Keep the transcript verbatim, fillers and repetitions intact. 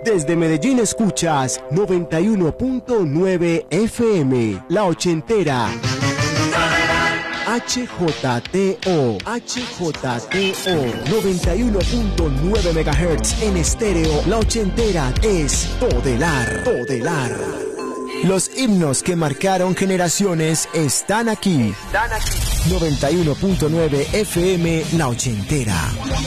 Desde Medellín escuchas noventa y uno punto nueve F M, La Ochentera. H J T O, H J T O, noventa y uno punto nueve megahertz en estéreo. La Ochentera es Todelar, Todelar. Los himnos que marcaron generaciones están aquí. Están aquí. noventa y uno punto nueve F M, La Ochentera.